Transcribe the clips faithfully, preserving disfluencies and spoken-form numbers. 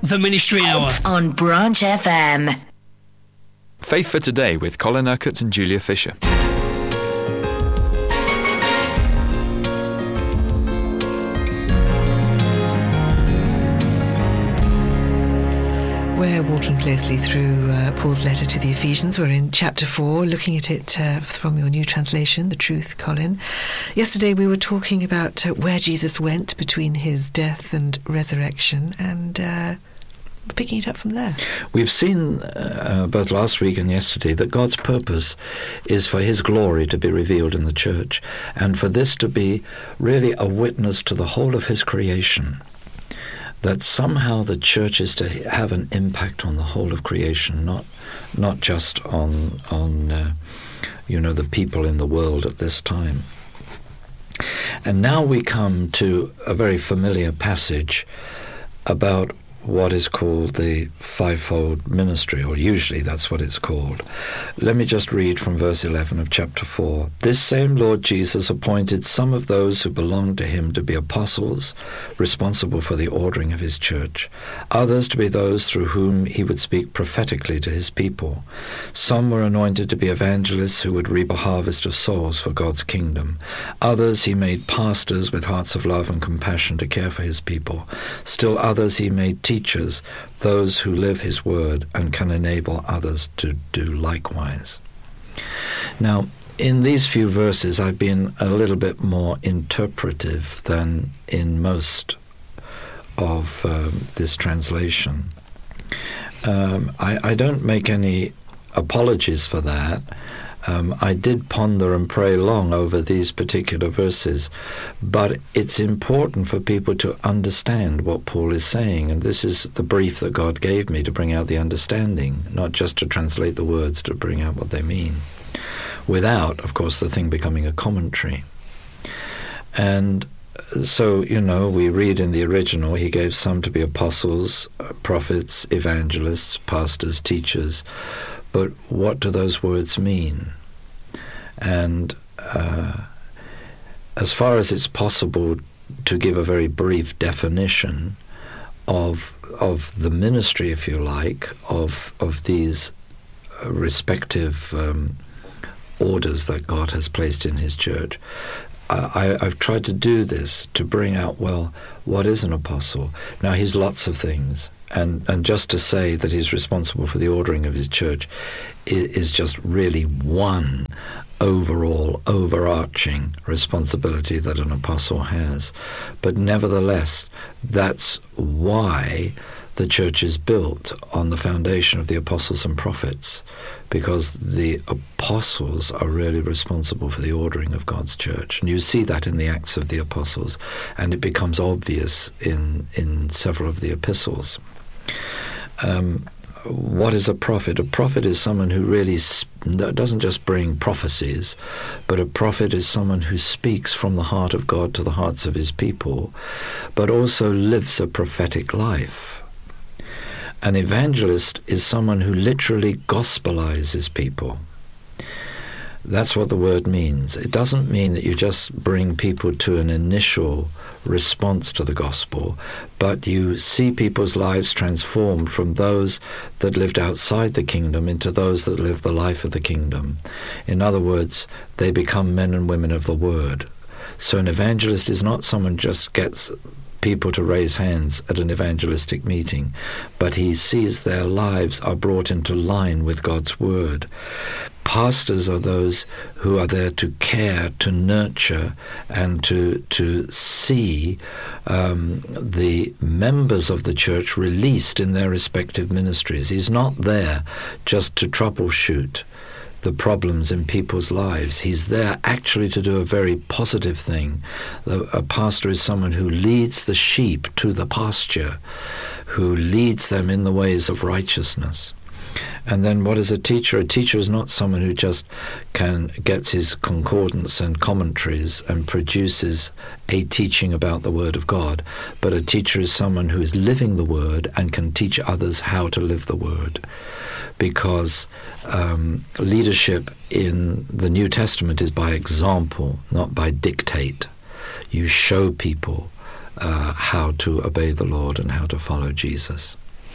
The Ministry Hour on Branch F M. Faith for Today with Colin Urquhart and Julia Fisher. We're walking closely through uh, Paul's letter to the Ephesians. We're in chapter four, looking at it uh, from your new translation, The Truth, Colin. Yesterday we were talking about uh, where Jesus went between his death and resurrection, and uh, picking it up from there. We've seen uh, both last week and yesterday that God's purpose is for his glory to be revealed in the church, and for this to be really a witness to the whole of his creation. That somehow the church is to have an impact on the whole of creation, not not just on on uh, you know the people in the world at this time. And now we come to a very familiar passage about what is called the fivefold ministry, or usually that's what it's called. Let me just read from verse eleven of chapter four. This same Lord Jesus appointed some of those who belonged to him to be apostles, responsible for the ordering of his church, others to be those through whom he would speak prophetically to his people. Some were anointed to be evangelists who would reap a harvest of souls for God's kingdom. Others he made pastors with hearts of love and compassion to care for his people. Still others he made teachers, those who live his word and can enable others to do likewise. Now, in these few verses, I've been a little bit more interpretive than in most of um, this translation. Um, I, I don't make any apologies for that. Um, I did ponder and pray long over these particular verses, but it's important for people to understand what Paul is saying, and this is the brief that God gave me to bring out the understanding, not just to translate the words, to bring out what they mean, without, of course, the thing becoming a commentary. And so, you know, we read in the original, he gave some to be apostles, prophets, evangelists, pastors, teachers. But what do those words mean? And uh, as far as it's possible to give a very brief definition of of the ministry, if you like, of of these respective um, orders that God has placed in his church, I, I've tried to do this to bring out, well, what is an apostle? Now, he's lots of things. And and just to say that he's responsible for the ordering of his church is, is just really one overall, overarching responsibility that an apostle has. But nevertheless, that's why the church is built on the foundation of the apostles and prophets, because the apostles are really responsible for the ordering of God's church. And you see that in the Acts of the Apostles, and it becomes obvious in, in several of the epistles. Um, what is a prophet? A prophet is someone who really sp- doesn't just bring prophecies, but a prophet is someone who speaks from the heart of God to the hearts of his people, but also lives a prophetic life. An evangelist is someone who literally gospelizes people. That's what the word means. It doesn't mean that you just bring people to an initial response to the gospel, but you see people's lives transformed from those that lived outside the kingdom into those that live the life of the kingdom. In other words, they become men and women of the word. So an evangelist is not someone who just gets people to raise hands at an evangelistic meeting, but he sees their lives are brought into line with God's word. Pastors are those who are there to care, to nurture, and to to see um, the members of the church released in their respective ministries. He's not there just to troubleshoot the problems in people's lives. He's there actually to do a very positive thing. A pastor is someone who leads the sheep to the pasture, who leads them in the ways of righteousness. And then what is a teacher? A teacher is not someone who just can gets his concordance and commentaries and produces a teaching about the Word of God, but a teacher is someone who is living the Word and can teach others how to live the Word. Because um, leadership in the New Testament is by example, not by dictate. You show people uh, how to obey the Lord and how to follow Jesus.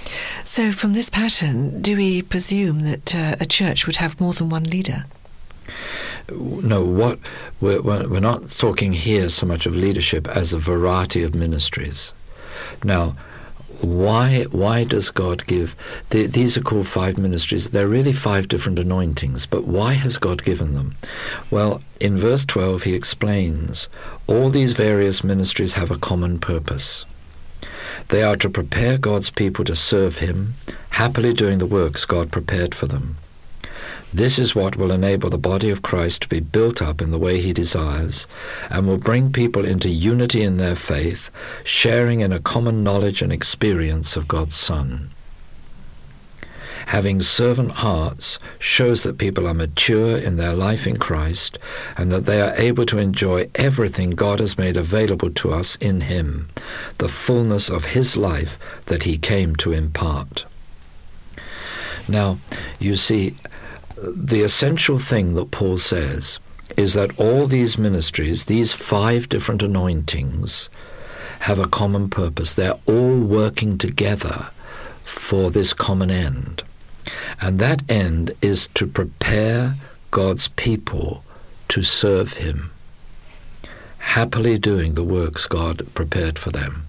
So from this pattern, do we presume that uh, a church would have more than one leader? No, what we're, we're not talking here so much of leadership as a variety of ministries. Now, why why does God give... The, these are called five ministries. They're really five different anointings, but why has God given them? Well, in verse twelve, he explains, all these various ministries have a common purpose. They are to prepare God's people to serve him, happily doing the works God prepared for them. This is what will enable the body of Christ to be built up in the way he desires, and will bring people into unity in their faith, sharing in a common knowledge and experience of God's Son. Having servant hearts shows that people are mature in their life in Christ, and that they are able to enjoy everything God has made available to us in him, the fullness of his life that he came to impart. Now, you see, the essential thing that Paul says is that all these ministries, these five different anointings, have a common purpose. They're all working together for this common end. And that end is to prepare God's people to serve him, happily doing the works God prepared for them.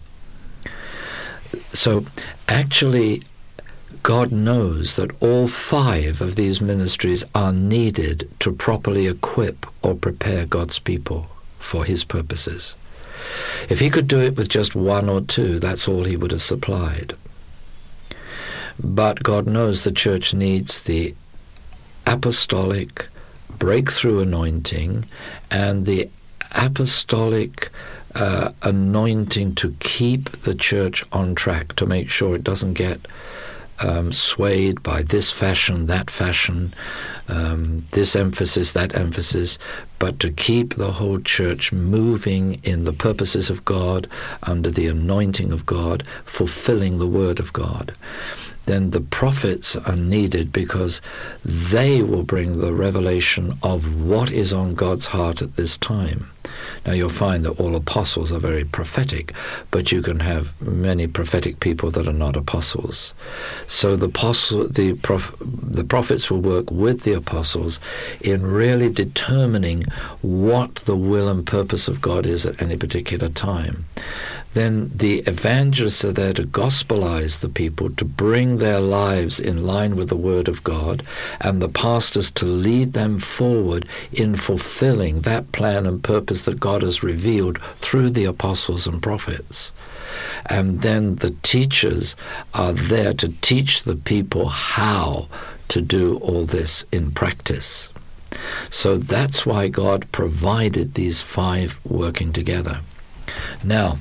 So actually, God knows that all five of these ministries are needed to properly equip or prepare God's people for his purposes. If he could do it with just one or two, that's all he would have supplied. But God knows the church needs the apostolic breakthrough anointing and the apostolic uh, anointing to keep the church on track, to make sure it doesn't get Um, swayed by this fashion, that fashion, um, this emphasis, that emphasis, but to keep the whole church moving in the purposes of God, under the anointing of God, fulfilling the word of God. Then the prophets are needed because they will bring the revelation of what is on God's heart at this time. Now you'll find that all apostles are very prophetic, but you can have many prophetic people that are not apostles. So the apostle, the, prof, the prophets will work with the apostles in really determining what the will and purpose of God is at any particular time. Then the evangelists are there to gospelize the people, to bring their lives in line with the word of God, and the pastors to lead them forward in fulfilling that plan and purpose that God has revealed through the apostles and prophets. And then the teachers are there to teach the people how to do all this in practice. So that's why God provided these five working together. Now,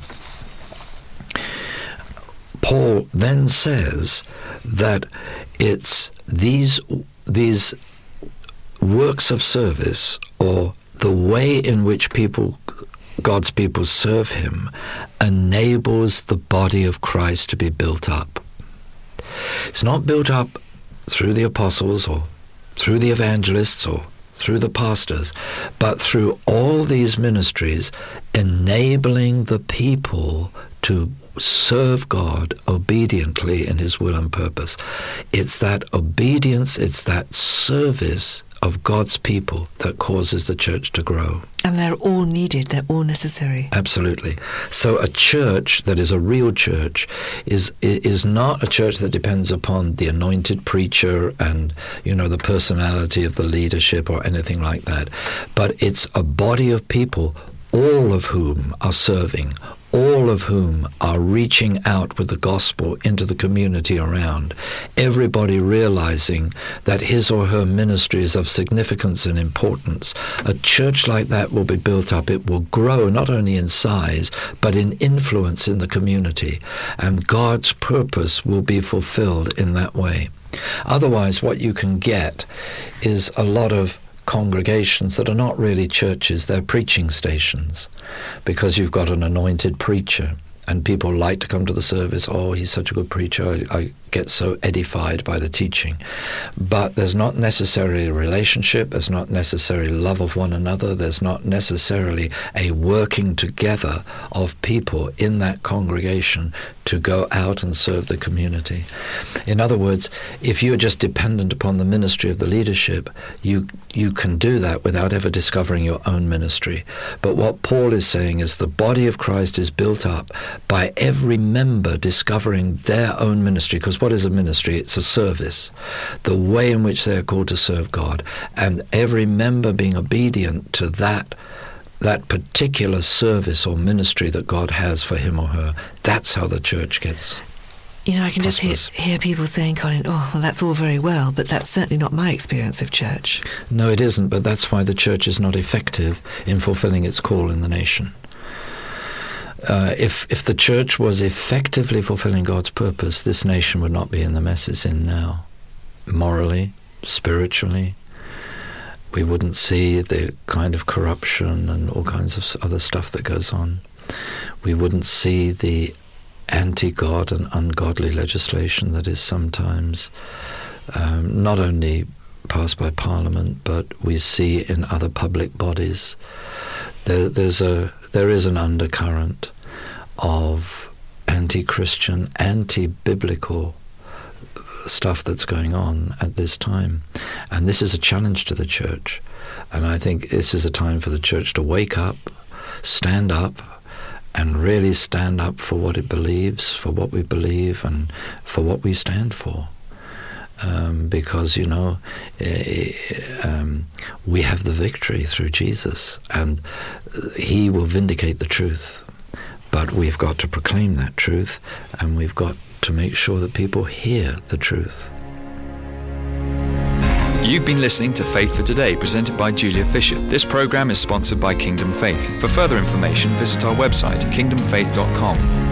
Paul then says that it's these these works of service, or the way in which people, God's people serve him, enables the body of Christ to be built up. It's not built up through the apostles or through the evangelists or through the pastors, but through all these ministries, enabling the people to serve God obediently in his will and purpose. It's that obedience, it's that service of God's people that causes the church to grow. And they're all needed, they're all necessary. Absolutely. So a church that is a real church is is not a church that depends upon the anointed preacher and, you know, the personality of the leadership or anything like that. But it's a body of people, all of whom are serving, all of whom are reaching out with the gospel into the community around, everybody realizing that his or her ministry is of significance and importance. A church like that will be built up. It will grow not only in size, but in influence in the community, and God's purpose will be fulfilled in that way. Otherwise, what you can get is a lot of congregations that are not really churches, they're preaching stations, because you've got an anointed preacher and people like to come to the service. Oh, he's such a good preacher, I, I get so edified by the teaching. But there's not necessarily a relationship, there's not necessarily love of one another, there's not necessarily a working together of people in that congregation to go out and serve the community. In other words, if you're just dependent upon the ministry of the leadership, you you can do that without ever discovering your own ministry. But what Paul is saying is the body of Christ is built up by every member discovering their own ministry. Because what is a ministry? It's a service, the way in which they are called to serve God, and every member being obedient to that that particular service or ministry that God has for him or her. That's how the church gets. You know, I can just hear, prosperous. hear people saying, Colin, oh, well, that's all very well, but that's certainly not my experience of church. No, it isn't, but that's why the church is not effective in fulfilling its call in the nation. Uh, if if the church was effectively fulfilling God's purpose, this nation would not be in the mess it's in now. Morally, spiritually, we wouldn't see the kind of corruption and all kinds of other stuff that goes on. We wouldn't see the anti-God and ungodly legislation that is sometimes um, not only passed by Parliament, but we see in other public bodies. There, there's a there is an undercurrent of anti-Christian, anti-biblical stuff that's going on at this time. And this is a challenge to the church. And I think this is a time for the church to wake up, stand up, and really stand up for what it believes, for what we believe, and for what we stand for. Um, because, you know, uh, um, we have the victory through Jesus, and he will vindicate the truth. But we've got to proclaim that truth, and we've got to make sure that people hear the truth. You've been listening to Faith for Today, presented by Julia Fisher. This program is sponsored by Kingdom Faith. For further information, visit our website, kingdom faith dot com.